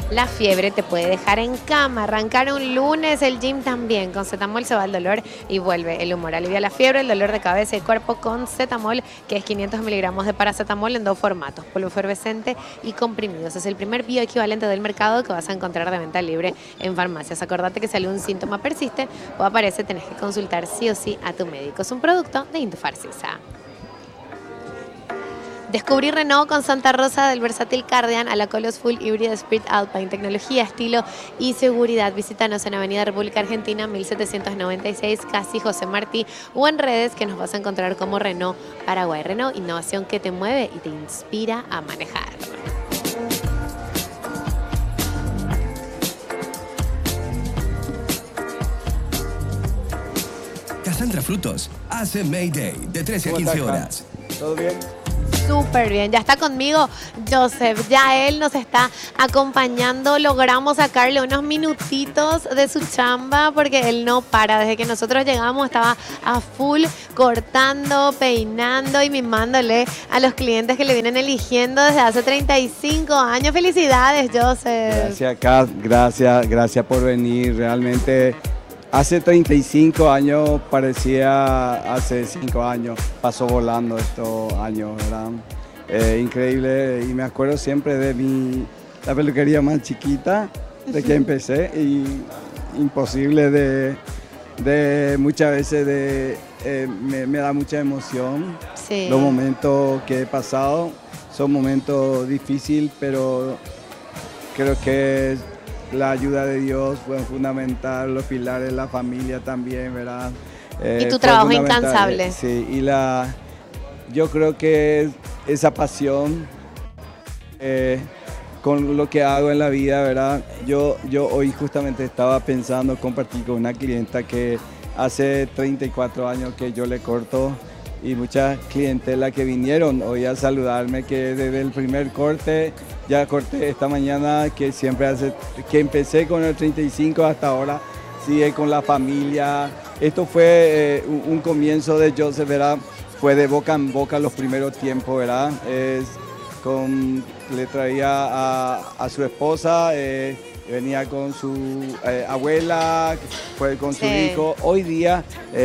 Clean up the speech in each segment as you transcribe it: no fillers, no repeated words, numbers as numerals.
La fiebre te puede dejar en cama. Arrancar un lunes el gym también. Con Zetamol se va el dolor y vuelve el humor. Alivia la fiebre, el dolor de cabeza y cuerpo con Zetamol, que es 500 miligramos de paracetamol en 2 formatos, polvo efervescente y comprimidos. Es el primer bioequivalente del mercado que vas a encontrar de venta libre en farmacias. Acordate que si algún síntoma persiste o aparece, tenés que consultar sí o sí a tu médico. Es un producto de Indofarcisa. Descubrí Renault con Santa Rosa del versátil Cardian a la Colos Full Hybrid Spirit Alpine. Tecnología, estilo y seguridad. Visítanos en Avenida República Argentina 1796, casi José Martí, o en redes que nos vas a encontrar como Renault Paraguay. Renault, innovación que te mueve y te inspira a manejar. Cassandra Frutos hace Mayday de 13 a 15 horas. ¿Todo bien? Súper bien, ya está conmigo Joseph, ya él nos está acompañando, logramos sacarle unos minutitos de su chamba porque él no para, desde que nosotros llegamos estaba a full cortando, peinando y mimándole a los clientes que le vienen eligiendo desde hace 35 años. Felicidades, Joseph. Gracias, Kat, gracias por venir, realmente. Hace 35 años parecía hace 5 años, pasó volando estos años, ¿verdad? Increíble, y me acuerdo siempre de la peluquería más chiquita, de que empecé, y imposible de muchas veces me da mucha emoción. Sí. Los momentos que he pasado son momentos difíciles, pero creo que la ayuda de Dios fue fundamental, los pilares, la familia también, ¿verdad? Y tu trabajo incansable. Sí, y yo creo que esa pasión con lo que hago en la vida, ¿verdad? Yo hoy justamente estaba pensando compartir con una clienta que hace 34 años que yo le corto, y muchas clientelas que vinieron hoy a saludarme, que desde el primer corte, ya corté esta mañana, que empecé con el 35 hasta ahora, sigue con la familia. Esto fue un comienzo de Joseph, ¿verdad? Fue de boca en boca los primeros tiempos, ¿verdad? Le traía a su esposa, venía con su abuela, fue con su hijo. Hoy día,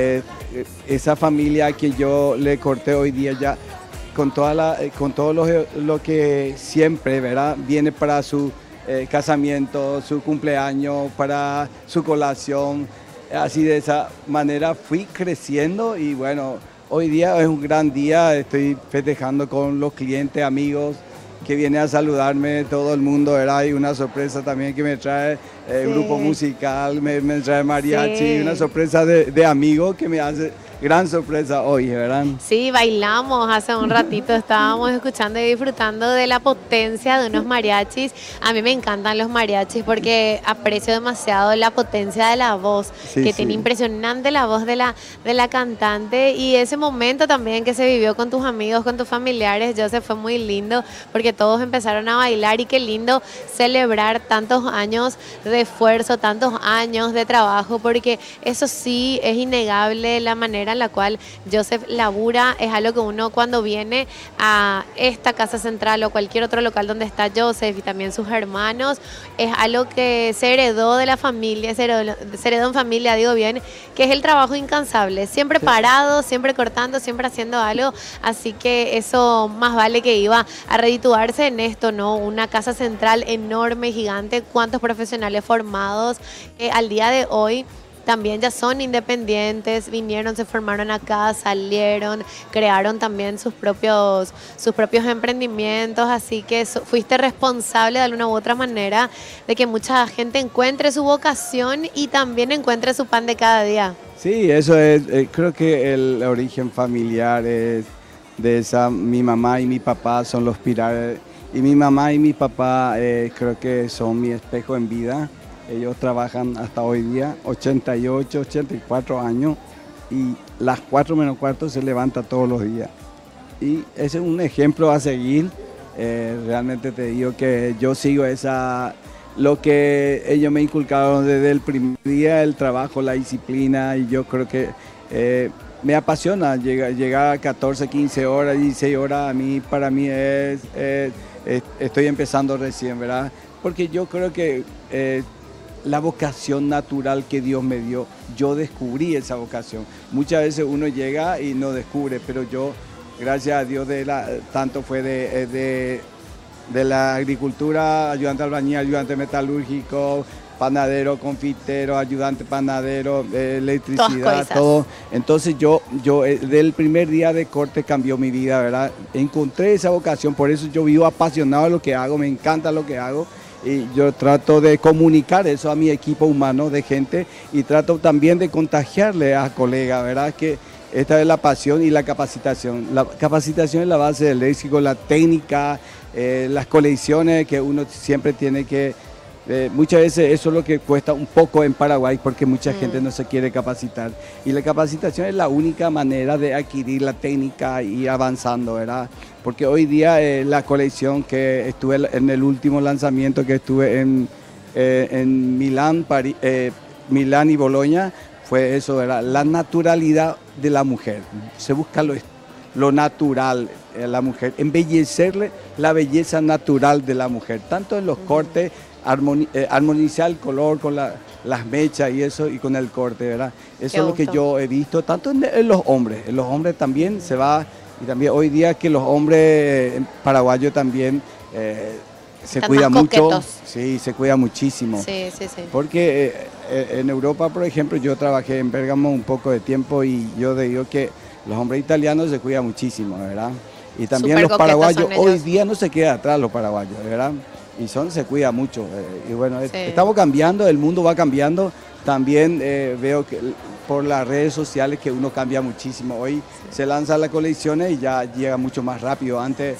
esa familia que yo le corté hoy día ya, con todo lo que siempre, ¿verdad? Viene para su casamiento, su cumpleaños, para su colación. Así de esa manera fui creciendo, y bueno, hoy día es un gran día, estoy festejando con los clientes, amigos que viene a saludarme, todo el mundo, ¿verdad? Y una sorpresa también que me trae grupo musical, me trae mariachi, una sorpresa de amigos que me hace gran sorpresa hoy, ¿verdad? Sí, bailamos hace un ratito, estábamos escuchando y disfrutando de la potencia de unos mariachis. A mí me encantan los mariachis porque aprecio demasiado la potencia de la voz, que tiene impresionante la voz de la cantante, y ese momento también que se vivió con tus amigos, con tus familiares, Joseph, fue muy lindo porque todos empezaron a bailar, y qué lindo celebrar tantos años de esfuerzo, tantos años de trabajo, porque eso sí es innegable, la manera en la cual Joseph labura es algo que uno cuando viene a esta casa central o cualquier otro local donde está Joseph y también sus hermanos, es algo que se heredó de la familia, se heredó en familia, digo bien, que es el trabajo incansable, siempre parado, siempre cortando, siempre haciendo algo, así que eso más vale que iba a redituarse en esto, ¿no? Una casa central enorme, gigante, cuántos profesionales formados al día de hoy también ya son independientes, vinieron, se formaron acá, salieron, crearon también sus propios emprendimientos, así que fuiste responsable de alguna u otra manera de que mucha gente encuentre su vocación y también encuentre su pan de cada día. Sí, eso es, creo que el origen familiar es de esa, mi mamá y mi papá son los pilares, y mi mamá y mi papá creo que son mi espejo en vida. Ellos trabajan hasta hoy día, 88, 84 años, y las 4 menos cuarto se levanta todos los días. Y ese es un ejemplo a seguir. Realmente te digo que yo sigo lo que ellos me inculcaron desde el primer día, el trabajo, la disciplina, y yo creo que me apasiona llegar a 14, 15 horas, 16 horas. Para mí estoy empezando recién, ¿verdad? porque yo creo que la vocación natural que Dios me dio, yo descubrí esa vocación. Muchas veces uno llega y no descubre, pero yo, gracias a Dios, tanto fue de la agricultura, ayudante albañil, ayudante metalúrgico, panadero, confitero, ayudante panadero, electricidad, todo. Entonces yo del primer día de corte cambió mi vida, ¿verdad? Encontré esa vocación, por eso yo vivo apasionado de lo que hago, me encanta lo que hago. Y yo trato de comunicar eso a mi equipo humano de gente y trato también de contagiarle a colegas, ¿verdad? Que esta es la pasión y la capacitación. La capacitación es la base del éxito, la técnica, las colecciones que uno siempre tiene que... muchas veces eso es lo que cuesta un poco en Paraguay porque mucha gente no se quiere capacitar. Y la capacitación es la única manera de adquirir la técnica y ir avanzando, ¿verdad? Porque hoy día la colección que estuve en el último lanzamiento que estuve en Milán, Milán y Bolonia, fue eso, ¿verdad? La naturalidad de la mujer. Se busca lo natural la mujer, embellecerle la belleza natural de la mujer, tanto en los cortes, armonizar el color con las mechas y eso, y con el corte, ¿verdad? Eso es lo que yo he visto, tanto en los hombres. En los hombres también se va, y también hoy día que los hombres paraguayos también se cuidan mucho. Sí, se cuida muchísimo. Sí. Porque en Europa, por ejemplo, yo trabajé en Bérgamo un poco de tiempo y yo digo que los hombres italianos se cuidan muchísimo, ¿verdad? Y también los paraguayos, hoy día no se quedan atrás los paraguayos, ¿verdad? Y se cuida mucho. Y bueno, estamos cambiando, el mundo va cambiando. También veo que por las redes sociales que uno cambia muchísimo. Hoy se lanzan las colecciones y ya llega mucho más rápido. Antes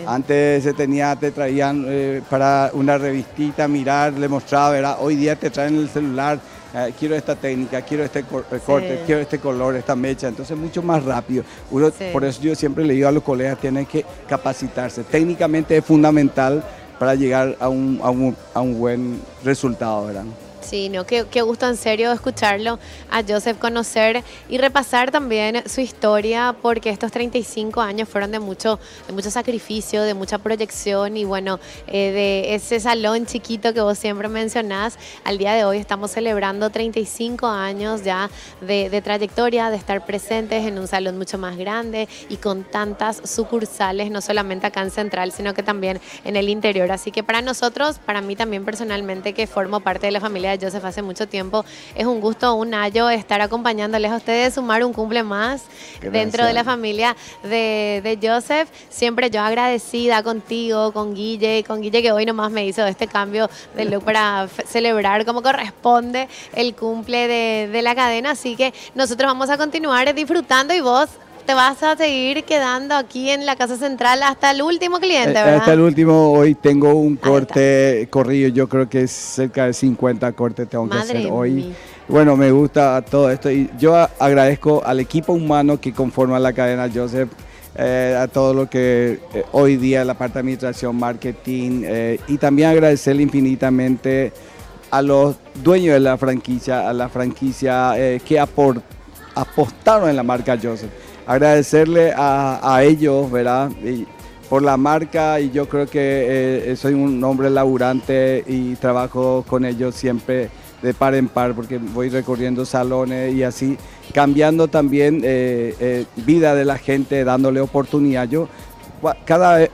te traían para una revistita, mirar, le mostraba, ¿verdad? Hoy día te traen el celular, quiero esta técnica, quiero este corte, quiero este color, esta mecha. Entonces mucho más rápido. Por eso yo siempre le digo a los colegas, tienen que capacitarse. Técnicamente es fundamental para llegar a un buen resultado, ¿verdad? Sí, no, qué gusto en serio escucharlo a Joseph, conocer y repasar también su historia, porque estos 35 años fueron de mucho sacrificio, de mucha proyección y bueno, de ese salón chiquito que vos siempre mencionás. Al día de hoy estamos celebrando 35 años ya de trayectoria, de estar presentes en un salón mucho más grande y con tantas sucursales, no solamente acá en Central, sino que también en el interior. Así que para nosotros, para mí también personalmente, que formo parte de la familia de Joseph hace mucho tiempo, es un gusto, un ayo estar acompañándoles a ustedes, sumar un cumple más. Gracias. Dentro de la familia de Joseph. Siempre yo agradecida contigo, con Guille que hoy nomás me hizo este cambio de look para celebrar como corresponde el cumple de la cadena. Así que nosotros vamos a continuar disfrutando y vos te vas a seguir quedando aquí en la Casa Central hasta el último cliente, ¿verdad? Hasta el último. Hoy tengo un corte corrido, yo creo que es cerca de 50 cortes tengo que hacer hoy. Bueno, me gusta todo esto y yo agradezco al equipo humano que conforma la cadena Joseph, a todo lo que hoy día la parte de administración, marketing, y también agradecerle infinitamente a los dueños de la franquicia, a la franquicia que apostaron en la marca Joseph. Agradecerle a ellos, ¿verdad? Por la marca, y yo creo que soy un hombre laburante y trabajo con ellos siempre de par en par, porque voy recorriendo salones y así, cambiando también vida de la gente, dándole oportunidad. Yo, cada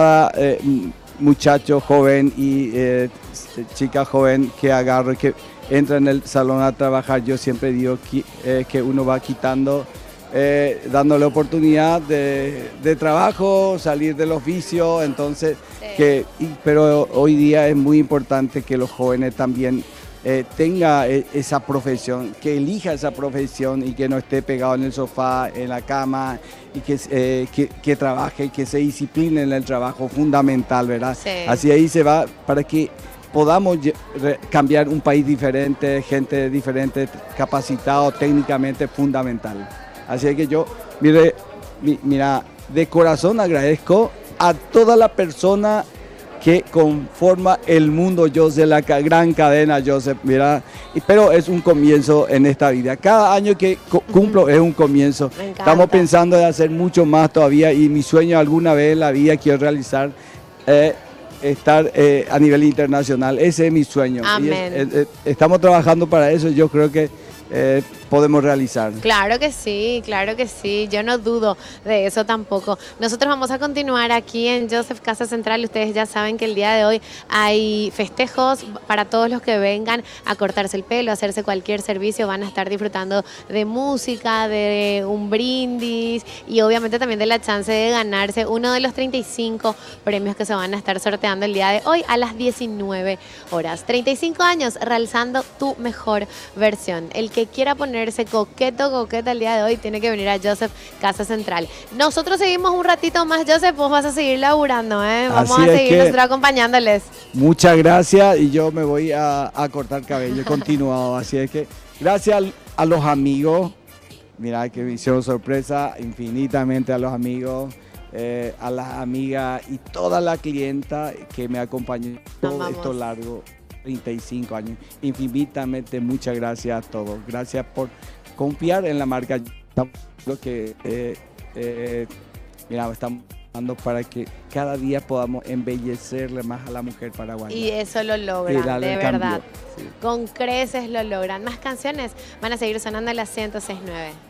muchacho joven y chica joven que agarro, que entra en el salón a trabajar, yo siempre digo que uno va quitando, dándole oportunidad de trabajo, salir de los vicios, entonces, pero hoy día es muy importante que los jóvenes también tenga esa profesión, que elija esa profesión y que no esté pegado en el sofá, en la cama, y que trabaje, que se discipline en el trabajo, fundamental, ¿verdad? Sí. Así ahí se va para que podamos cambiar un país diferente, gente diferente, capacitado técnicamente, fundamental. Así que yo, mira, de corazón agradezco a toda la persona que conforma el mundo Joseph, la gran cadena Joseph, mira, pero es un comienzo en esta vida. Cada año que cumplo es un comienzo. Estamos pensando en hacer mucho más todavía y mi sueño alguna vez en la vida quiero realizar estar a nivel internacional. Ese es mi sueño. Amén. Y estamos trabajando para eso. Yo creo que podemos realizar. Claro que sí, yo no dudo de eso tampoco. Nosotros vamos a continuar aquí en Joseph Casa Central. Ustedes ya saben que el día de hoy hay festejos para todos los que vengan a cortarse el pelo, a hacerse cualquier servicio. Van a estar disfrutando de música, de un brindis y obviamente también de la chance de ganarse uno de los 35 premios que se van a estar sorteando el día de hoy a las 19 horas. 35 años realzando tu mejor versión. El que quiera ponerse coqueta el día de hoy tiene que venir a Joseph Casa Central. Nosotros seguimos un ratito más, Joseph, vos vas a seguir laburando, ¿eh? Vamos a seguir nosotros acompañándoles. Muchas gracias y yo me voy a cortar cabello continuado, así es que gracias a los amigos, mira que me hicieron sorpresa, infinitamente a los amigos, a las amigas y toda la clienta que me acompañó todo esto largo. 35 años. Infinitamente muchas gracias a todos. Gracias por confiar en la marca. Lo que mira, estamos dando para que cada día podamos embellecerle más a la mujer paraguaya. Y eso lo logran, de verdad. Sí. Con creces lo logran. Más canciones van a seguir sonando en la 106.9.